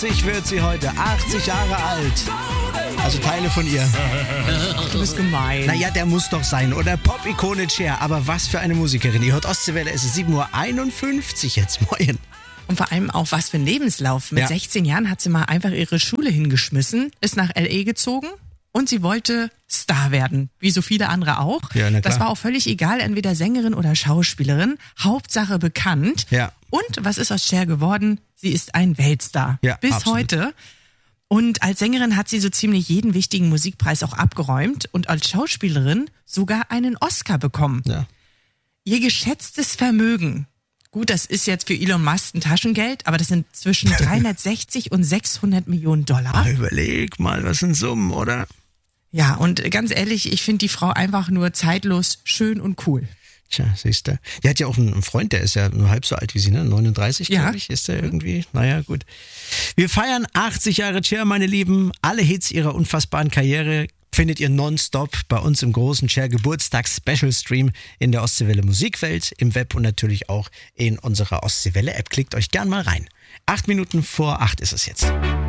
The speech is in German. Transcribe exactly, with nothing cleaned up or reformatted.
achtzig wird sie heute, achtzig Jahre alt. Also Teile von ihr. Du bist gemein. Naja, der muss doch sein, oder? Pop-Ikone Cher, aber was für eine Musikerin. Ihr hört Ostseewelle, es ist sieben Uhr einundfünfzig jetzt, moin. Und vor allem auch was für ein Lebenslauf. Mit Ja. sechzehn Jahren hat sie mal einfach ihre Schule hingeschmissen, ist nach L A gezogen und sie wollte Star werden, wie so viele andere auch. Ja, na klar. Das war auch völlig egal, entweder Sängerin oder Schauspielerin. Hauptsache bekannt. Ja. Und was ist aus Cher geworden? Sie ist ein Weltstar. Ja, Bis absolut. heute. Und als Sängerin hat sie so ziemlich jeden wichtigen Musikpreis auch abgeräumt und als Schauspielerin sogar einen Oscar bekommen. Ja. Ihr geschätztes Vermögen, gut, das ist jetzt für Elon Musk ein Taschengeld, aber das sind zwischen dreihundertsechzig und sechshundert Millionen Dollar. Überleg mal, was sind Summen, oder? Ja, und ganz ehrlich, ich finde die Frau einfach nur zeitlos schön und cool. Tja, siehst du. Die hat ja auch einen Freund, der ist ja nur halb so alt wie sie, ne? neununddreißig, Ja. glaube ich, ist der irgendwie. Naja, gut. Wir feiern achtzig Jahre Cher, meine Lieben. Alle Hits ihrer unfassbaren Karriere findet ihr nonstop bei uns im großen Cher Geburtstags-Special-Stream in der Ostseewelle Musikwelt, im Web und natürlich auch in unserer Ostseewelle-App. Klickt euch gern mal rein. Acht Minuten vor acht ist es jetzt.